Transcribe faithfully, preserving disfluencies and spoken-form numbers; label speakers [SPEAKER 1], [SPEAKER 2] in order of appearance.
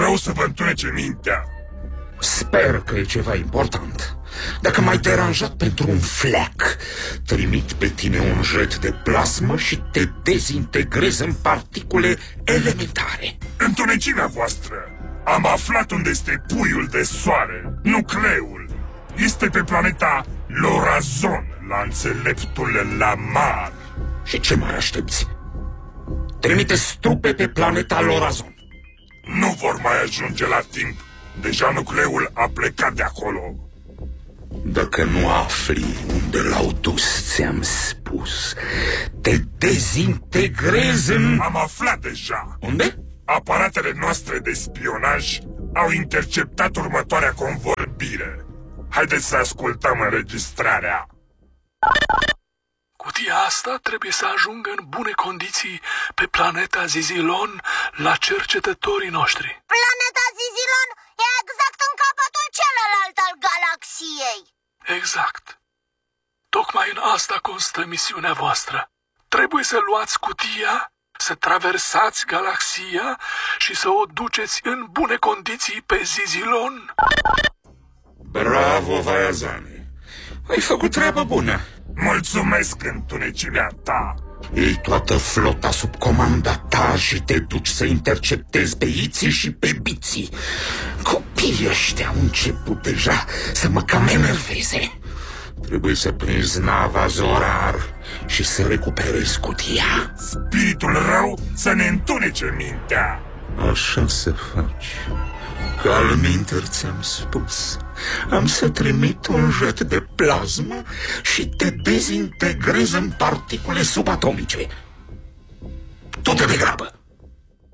[SPEAKER 1] Sau să vă întunece mintea.
[SPEAKER 2] Sper că e ceva important. Dacă m-ai deranjat pentru un fleac, trimit pe tine un jet de plasmă și te dezintegrez în particule elementare.
[SPEAKER 1] Întunecimea voastră, am aflat unde este puiul de soare, nucleul. Este pe planeta Lorazon, la înțeleptul Lamar.
[SPEAKER 2] Și ce mai aștepți? Trimite trupe pe planeta Lorazon.
[SPEAKER 1] Nu vor mai ajunge la timp. Deja nucleul a plecat de acolo.
[SPEAKER 2] Dacă nu afli unde l-au dus, ți-am spus, te dezintegrez în...
[SPEAKER 1] Am aflat deja.
[SPEAKER 2] Unde?
[SPEAKER 1] Aparatele noastre de spionaj au interceptat următoarea convorbire. Haideți să ascultăm înregistrarea.
[SPEAKER 3] Cutia asta trebuie să ajungă în bune condiții pe planeta Zizilon la cercetătorii noștri.
[SPEAKER 4] Planeta Zizilon e exact în capătul celălalt al galaxiei.
[SPEAKER 3] Exact. Tocmai în asta constă misiunea voastră. Trebuie să luați cutia, să traversați galaxia și să o duceți în bune condiții pe Zizilon.
[SPEAKER 2] Bravo, Vaiazane! Ai făcut treabă bună.
[SPEAKER 1] Mulțumesc, întunecimea ta.
[SPEAKER 2] Iei toată flota sub comanda ta și te duci să interceptezi pe Iții și pe Biții. Copiii ăștia au început deja să mă cam enerveze. Trebuie să prinzi nava Zorar și să recuperezi cutia.
[SPEAKER 1] Spiritul rău să ne întunece mintea.
[SPEAKER 2] Așa să faci. Că alminter ți-am spus. Am să trimit un jet de plasmă și te dezintegrez în particule subatomice. Du-te de grabă!